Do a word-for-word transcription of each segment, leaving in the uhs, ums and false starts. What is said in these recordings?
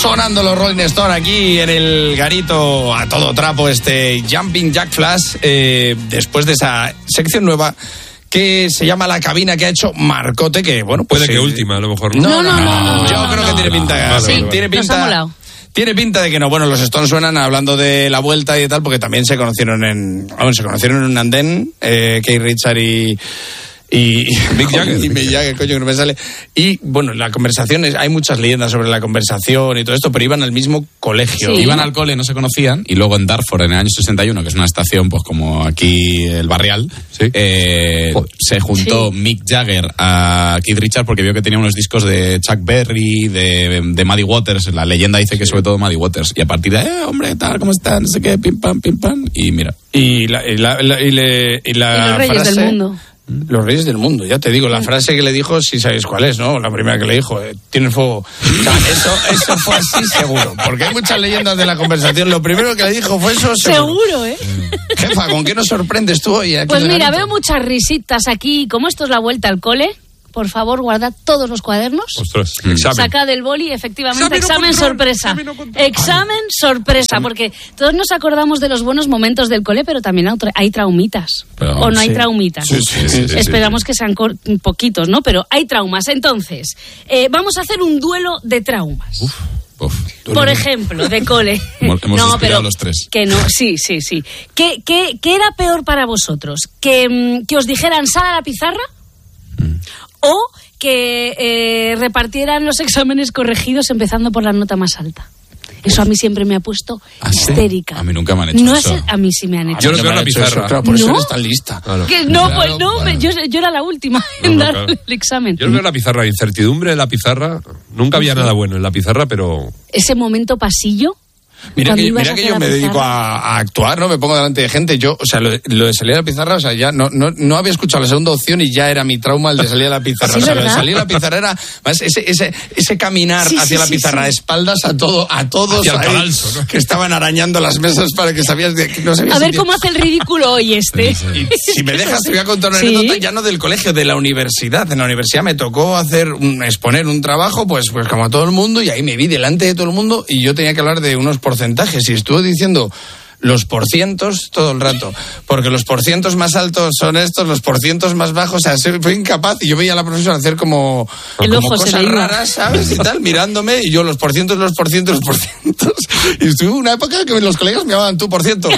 Sonando los Rolling Stones aquí en el garito a todo trapo, este Jumping Jack Flash, eh, después de esa sección nueva que se llama La Cabina, que ha hecho Marcote, que bueno, pues... Puede que eh, última, a lo mejor. No, no, no, no, no, no yo no, creo no, que tiene pinta... no, no, sí, vale, vale. tiene pinta... Nos ha molado. Tiene pinta de que no. Bueno, los Stones suenan hablando de la vuelta y tal, porque también se conocieron en... Bueno, se conocieron en un andén, eh, Keith Richards y... Y Mick Jagger. Y Mick Jagger, coño, que no me sale. Y bueno, la conversación, es, hay muchas leyendas sobre la conversación y todo esto, pero iban al mismo colegio. Sí. Iban al cole, no se conocían, y luego en Dartford, en el año sesenta y uno, que es una estación pues como aquí el Barrial, sí. eh, se juntó sí. Mick Jagger a Keith Richards porque vio que tenía unos discos de Chuck Berry, de, de Muddy Waters. La leyenda dice que sobre todo Muddy Waters. Y a partir de, eh, hombre, tal, ¿cómo están? No sé qué, pim, pam, pim, pam. Y mira. Y la, y la, la, y le, y la y los reyes frase, del mundo. Los reyes del mundo, ya te digo, la frase que le dijo, si sabéis cuál es, ¿no? La primera que le dijo, eh, tienes fuego. O sea, eso, eso fue así seguro, porque hay muchas leyendas de la conversación. Lo primero que le dijo fue eso seguro. Seguro, ¿eh? Jefa, ¿con qué nos sorprendes tú hoy? Aquí Pues mira, garito? veo muchas risitas aquí. Como esto es la vuelta al cole, por favor, guardad todos los cuadernos. Ostras, examen. Sacad el boli, efectivamente, Examen, examen control, sorpresa. examen, control. Examen sorpresa, porque todos nos acordamos de los buenos momentos del cole, pero también hay traumitas. Pero, o no hay sí. traumitas. Sí, sí, sí, sí, Esperamos sí, sí. que sean cor- poquitos, ¿no? Pero hay traumas. Entonces, eh, vamos a hacer un duelo de traumas. Uf, uf. Por ejemplo, de cole. Hemos, hemos no, inspirado pero los tres. que no, sí, sí, sí. ¿Qué, qué, qué era peor para vosotros? ¿Que, mm, que os dijeran sal a la pizarra? Mm. ¿O que eh, repartieran los exámenes corregidos empezando por la nota más alta? Eso a mí siempre me ha puesto ¿Ah, sí? histérica. A mí nunca me han hecho no eso. Es, a mí sí me han hecho. Yo lo No veo en me la han hecho pizarra. eso, claro, por eso ¿No? eres tan lista. Claro. Que no, Claro, pues no, bueno. me- yo, yo era la última No, en no, dar claro. el examen. Yo lo veo en la pizarra, incertidumbre en la pizarra. Nunca había nada bueno en la pizarra, pero... Ese momento pasillo. Mira cuando que, ibas mira a que hacer yo la me dedico pizarra. a, a actuar, ¿no? Me pongo delante de gente. Yo, o sea, lo, de- lo de salir a la pizarra, o sea, ya no, no, no había escuchado la segunda opción y ya era mi trauma el de salir a la pizarra. Sí, o sea, lo de ¿verdad? salir a la pizarra era más ese, ese, ese caminar Sí, hacia sí, la sí, pizarra, sí. espaldas a todo, a todos Hacia el ahí, cadalso, ¿no? que estaban arañando las mesas para que sabías de que no sabías A si ver te- cómo hace el ridículo hoy este. Y si me dejas, te voy a contar una Sí. anécdota ya no del colegio, de la universidad. En la universidad me tocó hacer un, exponer un trabajo, pues, pues como a todo el mundo, y ahí me vi delante de todo el mundo y yo tenía que hablar de unos porcentajes. Y estuve diciendo los porcientos todo el rato, porque los porcientos más altos son estos, los porcientos más bajos, o sea, soy- fui incapaz y yo veía a la profesora hacer como, El como ojo se cosas le iba. raras, ¿sabes? Y tal, mirándome, y yo los porcientos, los porcientos, los porcientos. Y estuve una época que los colegas me llamaban tú por ciento.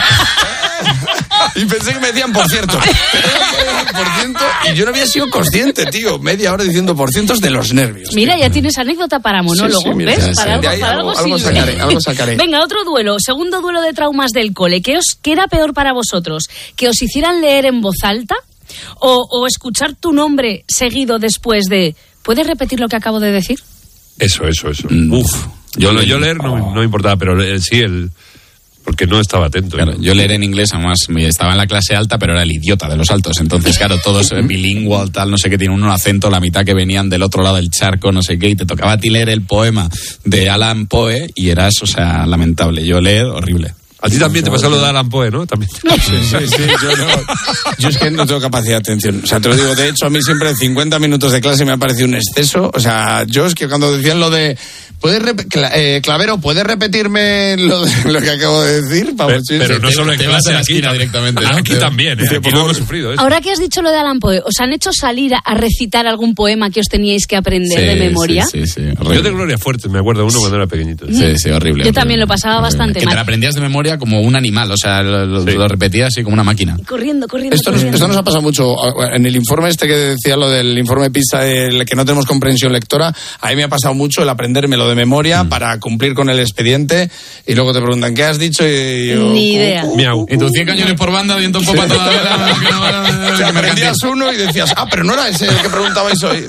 Y pensé que me decían por cierto. Por ciento, y yo no había sido consciente, tío. Media hora diciendo por cientos de los nervios. Mira, ya tienes anécdota para monólogo, Sí, sí, mira, ¿ves? sí, Para de algo, ahí para algo- algo algo sirve. sacaré, algo sacaré. Venga, otro duelo, segundo duelo de traumas del cole. ¿Qué, os, qué era peor para vosotros? ¿Que os hicieran leer en voz alta? ¿O, o escuchar tu nombre seguido después de... ¿Puedes repetir lo que acabo de decir? Eso, eso, eso. Mm. Uf. Yo, Yo yo le- leer no, oh. no me importaba, pero el- sí, el... Porque no estaba atento. Claro, ¿no? yo leer en inglés, además, me- estaba en la clase alta, pero era el idiota de los altos. Entonces, claro, todos eh, bilingüe, tal, no sé qué, tiene uno un acento, la mitad que venían del otro lado del charco, no sé qué, y te tocaba a ti leer el poema de Alan Poe y eras, o sea, lamentable. Yo leer, horrible. A ti también te pasa lo de Alan Poe, ¿no? También. Sí, sí, sí, yo no. Yo es que no tengo capacidad de atención. O sea, te lo digo, de hecho, a mí siempre cincuenta minutos de clase me ha parecido un exceso. O sea, yo es que cuando decían lo de... ¿Puedes rep- Cla- eh, Clavero, ¿puedes repetirme lo, de- lo que acabo de decir? Vamos, sí, Pero sí. no solo en te vas clase, a la aquí, esquina tam- directamente, ¿no? Aquí Te- también, ¿eh? Sí, Aquí por lo favor. hemos sufrido, ¿eh? Ahora que has dicho lo de Alan Poe, ¿os han hecho salir a, a recitar algún poema que os teníais que aprender Sí, de memoria? Sí, sí, sí, Yo horrible. de Gloria Fuerte me acuerdo uno cuando era pequeñito. Sí, sí, horrible. Yo horrible. también lo pasaba bastante Que mal. te la aprendías de memoria como un animal, o sea, lo, lo- Sí. lo repetías así como una máquina. Corriendo, corriendo, Esto nos, corriendo. esto nos ha pasado mucho. En el informe este que decía, lo del informe PISA, el que no tenemos comprensión lectora, a mí me ha pasado mucho el aprendérmelo de memoria Mm. para cumplir con el expediente y luego te preguntan, ¿qué has dicho? Y yo, Ni idea. Miau. Y tus cien cañones por banda, viento en popa toda la O sea, aprendías uno y decías, ah, pero no era ese el que preguntabais hoy.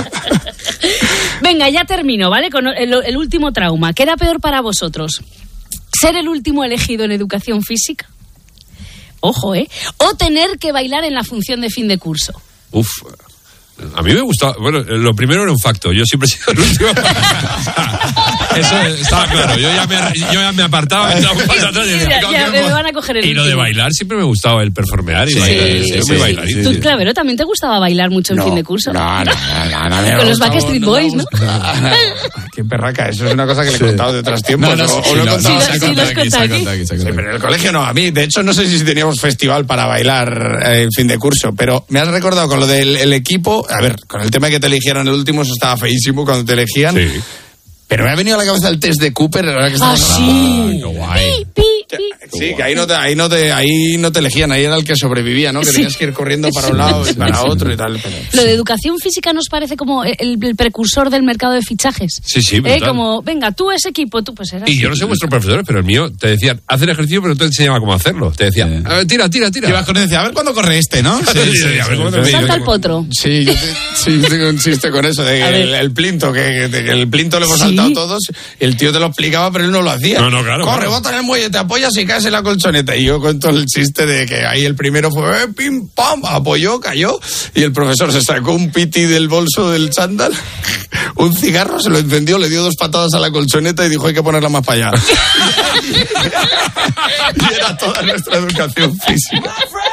Venga, ya termino, ¿vale? Con el, el último trauma. ¿Qué era peor para vosotros? ¿Ser el último elegido en educación física? Ojo, ¿eh? O tener que bailar en la función de fin de curso. Uf. A mí me gustaba. Bueno, lo primero era un facto. Yo siempre he sido el último. Eso estaba claro. Yo ya me, yo ya me apartaba, me echaba un paso atrás y decía, Ya, ya, me van a coger el y lo de último. bailar siempre me gustaba, el performear y Sí, bailar. sí, Yo sí, muy sí, bailarín. Tú, Clavero, también te gustaba bailar mucho en No, fin de curso. No, no, no, no, no, me Con los gustaba, Backstreet no me Boys, ¿no? gustaba. Qué perraca, eso es una cosa que le he contado de otros tiempos. No, no, o- o sí, lo he no, contado no, Sí, se ha sí, contado lo has aquí, se ha contado contado aquí, se ha Sí, contado pero en el colegio no. A mí, de hecho, no sé si teníamos festival para bailar eh, en fin de curso, pero me has recordado con lo del el equipo. A ver, con el tema de que te eligieron el último, eso estaba feísimo cuando te elegían. Sí. Pero me ha venido a la cabeza el test de Cooper. Ahora que Ah, estamos sí. hablando. Qué guay. Pi, pi, pi. Sí, que ahí no, te, ahí, no te, ahí no te elegían, ahí era el que sobrevivía, ¿no? Que Sí. tenías que ir corriendo para un lado y para otro y tal. Pero... Lo de educación física nos parece como el, el precursor del mercado de fichajes. Sí, sí, Eh, brutal. Como, venga, tú ese equipo, tú pues eras. Y yo no sé vuestros profesores, pero el mío te decían, haz el ejercicio, pero no te enseñaba cómo hacerlo. Te decían, Sí. "A ver, tira, tira, tira. Y vas con él y decías, a ver cuándo corre este, ¿no? Sí, sí, sí, a ver cómo te- Sí, Salta yo al tengo- potro. Sí, yo, te- sí, yo tengo un chiste con eso, de A que ver. el, el plinto, que, que- que el plinto lo hemos ¿Sí? saltado todos, y el tío te lo explicaba, pero él no lo hacía. No, no, claro, Corre, claro. bota en el muelle, te apoyas y caes en la colchoneta. Y yo cuento el chiste de que ahí el primero fue, eh, pim, pam, apoyó, cayó, y el profesor se sacó un piti del bolso del chándal, un cigarro, se lo encendió, le dio dos patadas a la colchoneta y dijo, hay que ponerla más para allá. Y era toda nuestra educación física.